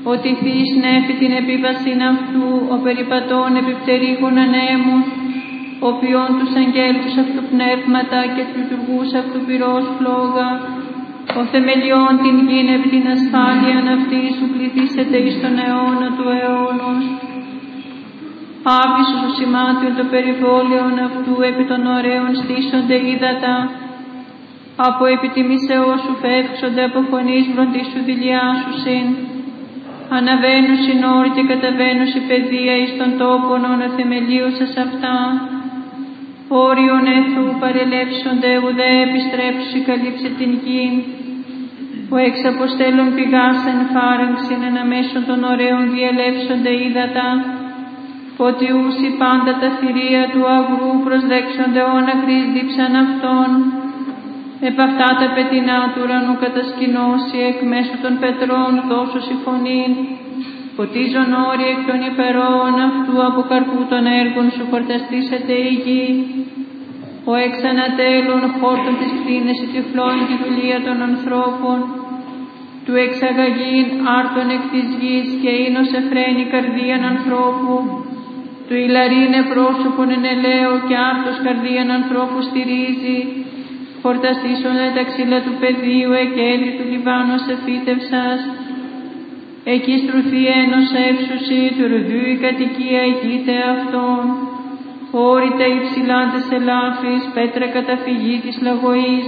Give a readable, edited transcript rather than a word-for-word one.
ότι θείς νέφη την επίβασιν αυτού, ο περιπατών επιπτερίγων ανέμους, ο ποιόν τους αγγέλους αυτού πνεύματα και τους λειτουργούς αυτού πυρός φλόγα, ο θεμελιών την γην επί την ασφάλειαν αυτή σου πληθήσεται εις τον αιώνα του αιώνος. Άβυσος ο σημάτιον το περιβόλαιον αυτού επί των ωραίων στήσονται ύδατα, από επιτιμήσεώς σου φεύξονται από φωνής βροντής σου δηλιάσουσιν. Αναβαίνουσιν όρη και καταβαίνουσι παιδεία εις των τόπων θεμελίωσας αυτά. Όριον εθού παρελεύσονται ουδέ επιστρέψουσι καλύψε την γη. Ο εξ αποστέλων πηγάς εν φάραγξιν αναμέσων των ωραίων διελεύσονται ύδατα. Ποτιούσι πάντα τα θηρία του αγρού προσδέξονται όν ακρής δίψαν αυτών. Επ' αυτά τα πετεινά του ουρανού κατασκηνώσει εκ μέσου των πετρών δώσου φωνήν. Ποτίζον όροι εκ των υπερών αυτού από καρπού των έργων σου χορταστήσεται η γη. Ο εξ ανατέλων χόρτων της κτίνες η τυφλών τη δουλεία των ανθρώπων. Του εξαγαγήν άρτων εκ της γης και ίνος εφραίνει καρδίαν ανθρώπου. Του ηλαρίνε πρόσωπον εν ελαίο και άρτος καρδίαν ανθρώπου στηρίζει. Χορταστήσονται τα ξύλα του πεδίου, εκέλη του Λιβάνου εφύτευσας. Εκεί στρουθεί ένος εύσουσι, του ρουδιού η κατοικία ηγείται αυτών. Όρητα υψηλά τες ελάφης, πέτρα καταφυγή της λαγωής,